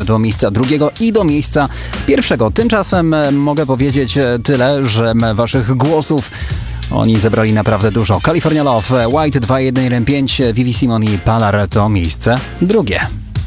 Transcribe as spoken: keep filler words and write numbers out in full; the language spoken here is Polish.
do miejsca drugiego i do miejsca pierwszego. Tymczasem mogę powiedzieć tyle, że waszych głosów oni zebrali naprawdę dużo. California Love, White dwa jeden jeden pięć, Vivi Simon i Palar to miejsce drugie.